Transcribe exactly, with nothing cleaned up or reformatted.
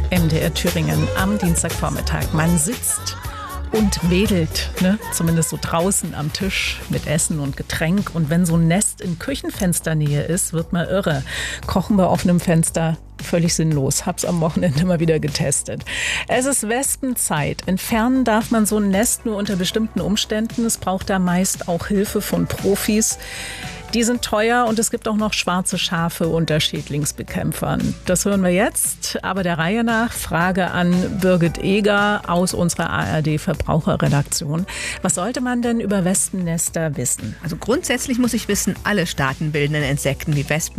M D R Thüringen am Dienstagvormittag. Man sitzt und wedelt, ne? Zumindest so draußen am Tisch mit Essen und Getränk. Und wenn so ein Nest in Küchenfensternähe ist, wird man irre. Kochen bei offenem Fenster, völlig sinnlos. Hab's am Wochenende mal wieder getestet. Es ist Wespenzeit. Entfernen darf man so ein Nest nur unter bestimmten Umständen. Es braucht da meist auch Hilfe von Profis. Die sind teuer und es gibt auch noch schwarze Schafe unter Schädlingsbekämpfern. Das hören wir jetzt, aber der Reihe nach. Frage an Birgit Eger aus unserer A R D-Verbraucherredaktion. Was sollte man denn über Wespennester wissen? Also grundsätzlich muss ich wissen, alle staatenbildenden Insekten wie Wespen,